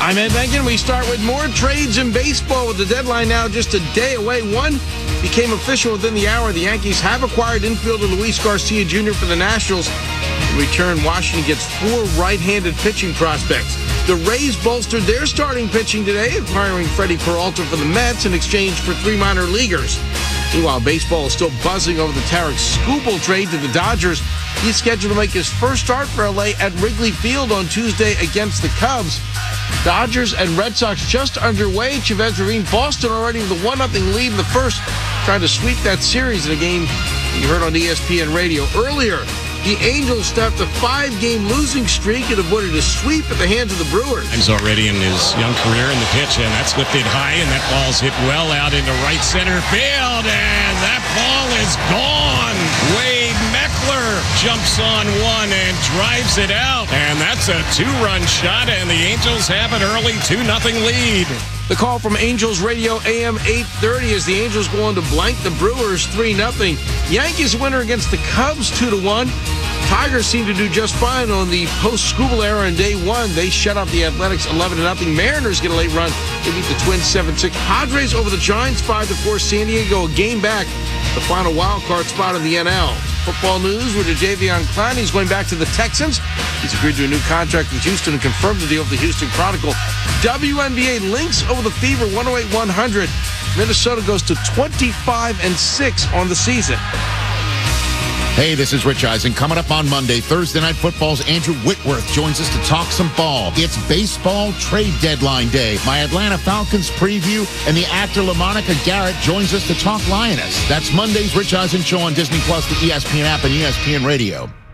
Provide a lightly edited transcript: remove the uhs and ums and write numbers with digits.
I'm Ed Benkin. We start with more trades in baseball with the deadline now just a day away. One became official within the hour. The Yankees have acquired infielder Luis Garcia Jr. for the Nationals. In return, Washington gets 4 right-handed pitching prospects. The Rays bolstered their starting pitching today, acquiring Freddie Peralta for the Mets in exchange for 3 minor leaguers. Meanwhile, baseball is still buzzing over the Tarek Skubal trade to the Dodgers. He's scheduled to make his first start for LA at Wrigley Field on Tuesday against the Cubs. Dodgers and Red Sox just underway. Chavez Ravine, Boston already with a 1-0 lead in the first, trying to sweep that series in a game you heard on ESPN Radio earlier. The Angels snapped a 5-game losing streak and avoided a sweep at the hands of the Brewers. He's already in his young career in the pitch, and that's lifted high, and that ball's hit well out into right center field, and that ball is gone. Wade Meckler jumps on one and drives it out, and that's a 2-run shot, and the Angels have an early 2-0 lead. The call from Angels Radio AM 830 as the Angels go on to blank the Brewers 3-0. Yankees winner against the Cubs 2-1. Tigers seem to do just fine on the post-Skubal era in day one. They shut out the Athletics 11-0. Mariners get a late run. They beat the Twins 7-6. Padres over the Giants 5-4. San Diego a game back. The final wild card spot in the NL. Football news with Jadeveon Clowney. He's going back to the Texans. He's agreed to a new contract in Houston and confirmed the deal with the Houston Chronicle. WNBA Lynx over the Fever 108-100. Minnesota goes to 25-6 on the season. Hey, this is Rich Eisen. Coming up on Monday, Thursday Night Football's Andrew Whitworth joins us to talk some ball. It's baseball trade deadline day. My Atlanta Falcons preview, and the actor LaMonica Garrett joins us to talk Lioness. That's Monday's Rich Eisen Show on Disney Plus, the ESPN app, and ESPN Radio.